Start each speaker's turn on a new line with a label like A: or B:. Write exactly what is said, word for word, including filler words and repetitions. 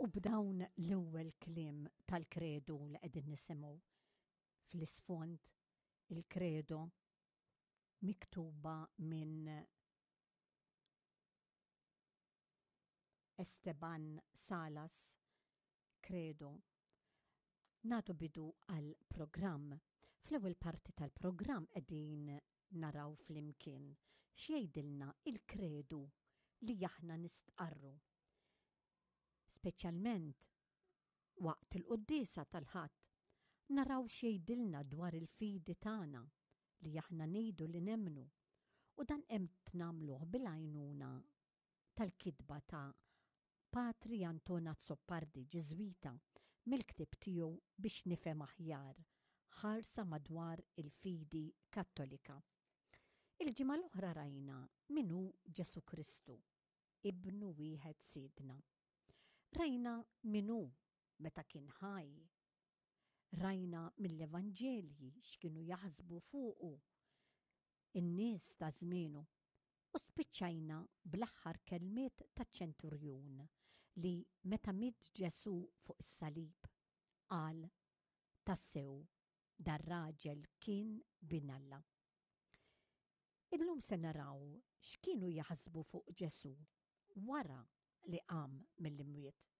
A: U b'dawn l-ewwel kliem tal-kredu li qegħdin nisimgħu fl-isfond il-kredo miktuba minn Esteban Salas Credo. Nagħtu bidu għal programm. Fl-ewwel parti tal-programm qegħdin naraw flimkien x'jgħidilna il-kredu li aħna nistqarru. Speċjalment waqt il-qudiesa tal-ħadd naraw x'jgħidilna dwar il-fidi tagħna li aħna ngħidu li nemmnu u dan hemm nagħmluh bil-għajnuna tal-kitba ta' Patri Antona Zoppardi Ġiżwita mill-ktieb tiegħu biex nifhem aħjar ħarsa madwar il-fidi Kattolika. Il-ġimgħa l-oħra rajna min hu Ġesu Kristu, ibnu wieħed Siedna. Rajna min hu meta kien ħaj. Rajna mill-Evanġelji x'kienu jaħsbu fuqu in-nies ta' żmienu. U spiċċajna bl-aħħar kelmiet taċ-ċenturjun li meta miet Ġesu fuq is-salib qal tassew dar-raġel kien bin-Alla. Illum se naraw x'kienu jaħsbu fuq Ġesu wara li qam mill-imwiet.